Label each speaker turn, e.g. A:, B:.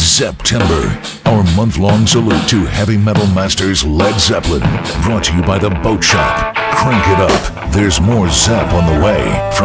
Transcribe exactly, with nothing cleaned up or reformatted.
A: September, our month-long salute to heavy metal masters Led Zeppelin. Brought to you by The Boat Shop. Crank it up. There's more Zepp on the way. From